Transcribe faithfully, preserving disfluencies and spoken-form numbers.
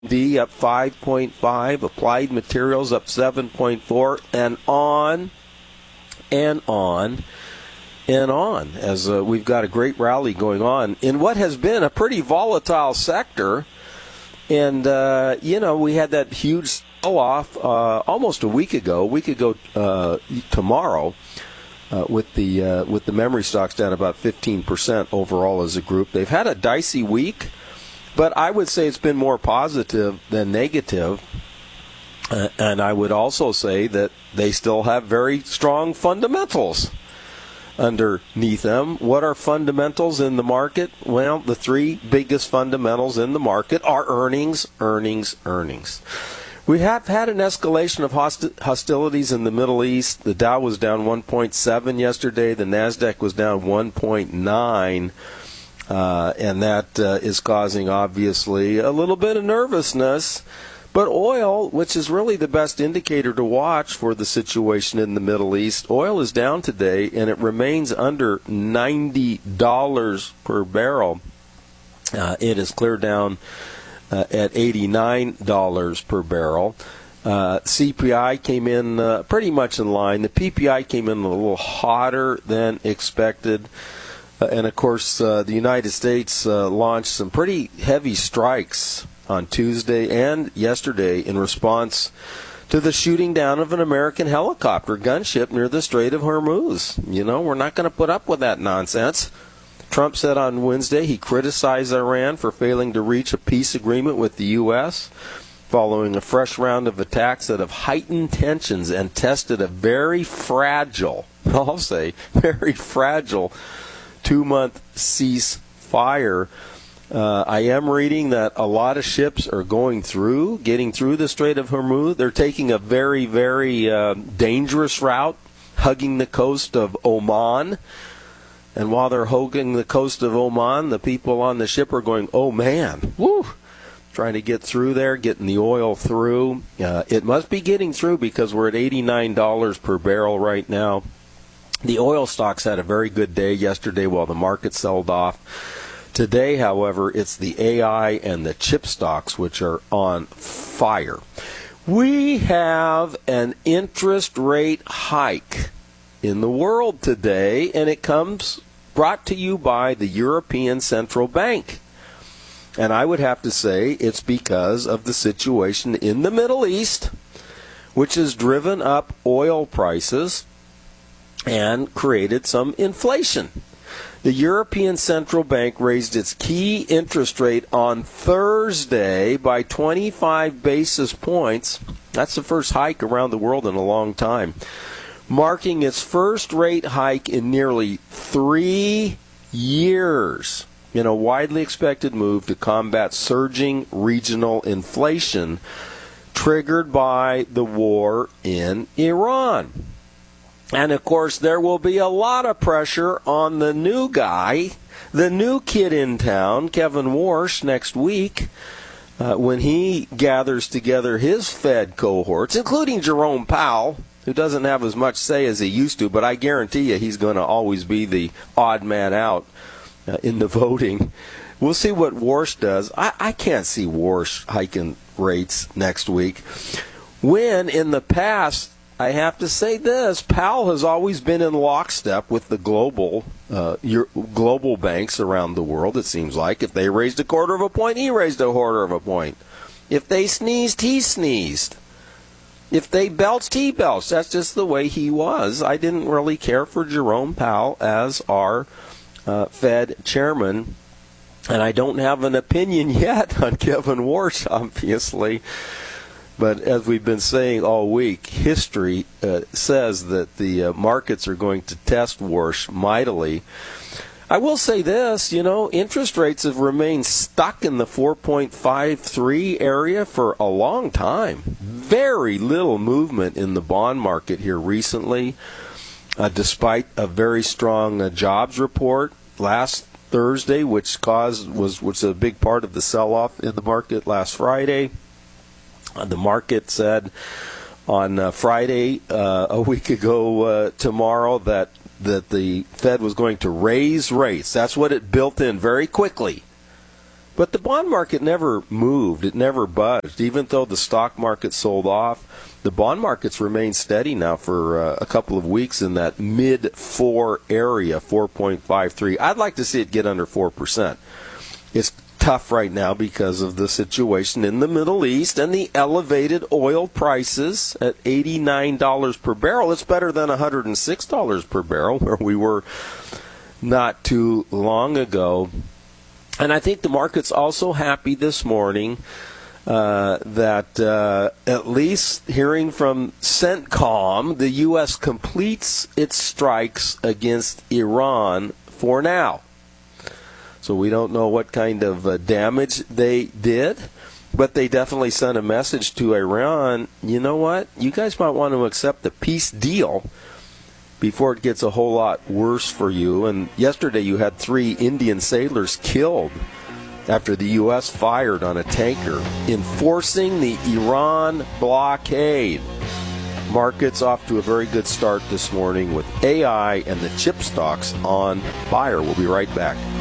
D up five point five, Applied Materials up seven point four, and on and on and on as uh, we've got a great rally going on in what has been a pretty volatile sector. And, uh, you know, we had that huge sell-off uh, almost a week ago, a week ago uh, tomorrow, uh, with the uh, with the memory stocks down about fifteen percent overall as a group. They've had a dicey week, but I would say it's been more positive than negative. Uh, and I would also say that they still have very strong fundamentals underneath them. What are fundamentals in the market? Well, the three biggest fundamentals in the market are earnings, earnings, earnings. We have had an escalation of hosti- hostilities in the Middle East. The Dow was down one point seven yesterday. The NASDAQ was down one point nine. Uh, and that uh, is causing, obviously, a little bit of nervousness. But oil, which is really the best indicator to watch for the situation in the Middle East, oil is down today, and it remains under ninety dollars per barrel. Uh, it is clear down uh, at eighty-nine dollars per barrel. Uh, C P I came in uh, pretty much in line. The P P I came in a little hotter than expected. Uh, and, of course, uh, the United States uh, launched some pretty heavy strikes on Tuesday and yesterday in response to the shooting down of an American helicopter gunship near the Strait of Hormuz. You know, we're not going to put up with that nonsense. Trump said on Wednesday he criticized Iran for failing to reach a peace agreement with the U S following a fresh round of attacks that have heightened tensions and tested a very fragile, I'll say, very fragile two-month ceasefire. Uh, I am reading that a lot of ships are going through, getting through the Strait of Hormuz. They're taking a very, very uh, dangerous route, hugging the coast of Oman. And while they're hugging the coast of Oman, the people on the ship are going, oh, man, woo, trying to get through there, getting the oil through. Uh, it must be getting through because we're at eighty-nine dollars per barrel right now. The oil stocks had a very good day yesterday while the market sold off. Today, however, it's the A I and the chip stocks which are on fire. We have an interest rate hike in the world today, and it comes brought to you by the European Central Bank. And I would have to say it's because of the situation in the Middle East, which has driven up oil prices and created some inflation. The European Central Bank raised its key interest rate on Thursday by twenty-five basis points. That's the first hike around the world in a long time, marking its first rate hike in nearly three years in a widely expected move to combat surging regional inflation triggered by the war in Iran. And, of course, there will be a lot of pressure on the new guy, the new kid in town, Kevin Warsh, next week uh, when he gathers together his Fed cohorts, including Jerome Powell, who doesn't have as much say as he used to, but I guarantee you he's going to always be the odd man out uh, in the voting. We'll see what Warsh does. I, I can't see Warsh hiking rates next week. When, in the past, I have to say this, Powell has always been in lockstep with the global uh, your, global banks around the world, it seems like. If they raised a quarter of a point, he raised a quarter of a point. If they sneezed, he sneezed. If they belched, he belched. That's just the way he was. I didn't really care for Jerome Powell as our uh, Fed chairman, and I don't have an opinion yet on Kevin Warsh, obviously. But as we've been saying all week, history uh, says that the uh, markets are going to test Warsh mightily. I will say this, you know, interest rates have remained stuck in the four point five three area for a long time. Very little movement in the bond market here recently, uh, despite a very strong uh, jobs report last Thursday, which caused was was a big part of the sell-off in the market last Friday. Uh, the market said on uh, Friday, uh, a week ago uh, tomorrow, that that the Fed was going to raise rates. That's what it built in very quickly. But the bond market never moved. It never budged. Even though the stock market sold off, the bond market's remained steady now for uh, a couple of weeks in that mid four area, four point five three. I'd like to see it get under four percent. It's tough right now because of the situation in the Middle East and the elevated oil prices at eighty-nine dollars per barrel. It's better than one hundred six dollars per barrel where we were not too long ago. And I think the market's also happy this morning uh, that uh, at least hearing from CENTCOM, the U S completes its strikes against Iran for now. So we don't know what kind of uh, damage they did, but they definitely sent a message to Iran, you know what, you guys might want to accept the peace deal before it gets a whole lot worse for you. And yesterday you had three Indian sailors killed after the U S fired on a tanker, enforcing the Iran blockade. Markets off to a very good start this morning with A I and the chip stocks on fire. We'll be right back.